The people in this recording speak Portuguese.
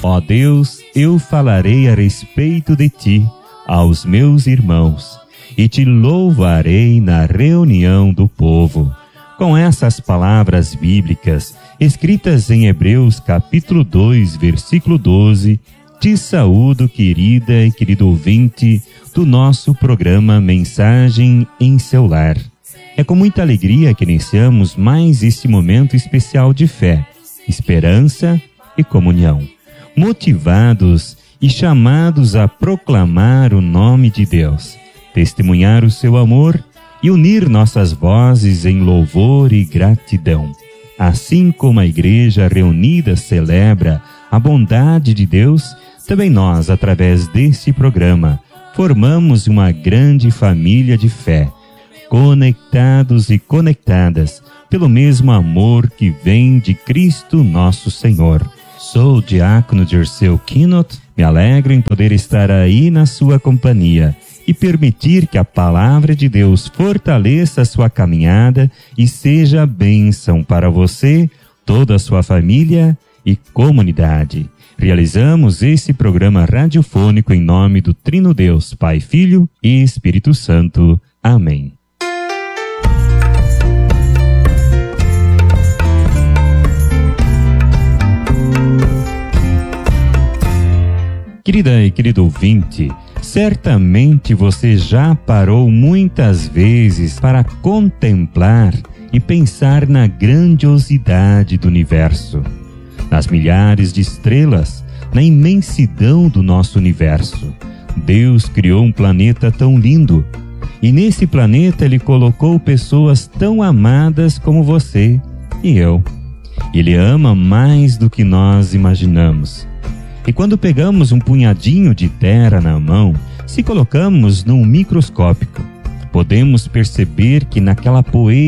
Ó Deus, eu falarei a respeito de ti aos meus irmãos e te louvarei na reunião do povo. Com essas palavras bíblicas, escritas em Hebreus capítulo 2, versículo 12, te saúdo, querida e querido ouvinte do nosso programa Mensagem em Seu Lar. É com muita alegria que iniciamos mais este momento especial de fé, esperança e comunhão, motivados e chamados a proclamar o nome de Deus, testemunhar o seu amor e unir nossas vozes em louvor e gratidão. Assim como a igreja reunida celebra a bondade de Deus, também nós, através deste programa, formamos uma grande família de fé, conectados e conectadas pelo mesmo amor que vem de Cristo nosso Senhor. Sou o diácono Dirceu Kinot, me alegro em poder estar aí na sua companhia e permitir que a palavra de Deus fortaleça a sua caminhada e seja bênção para você, toda a sua família e comunidade. Realizamos esse programa radiofônico em nome do Trino Deus, Pai, Filho e Espírito Santo. Amém. Querida e querido ouvinte, certamente você já parou muitas vezes para contemplar e pensar na grandiosidade do universo, nas milhares de estrelas, na imensidão do nosso universo. Deus criou um planeta tão lindo e nesse planeta Ele colocou pessoas tão amadas como você e eu. Ele ama mais do que nós imaginamos. E quando pegamos um punhadinho de terra na mão, se colocamos num microscópio, podemos perceber que naquela poeira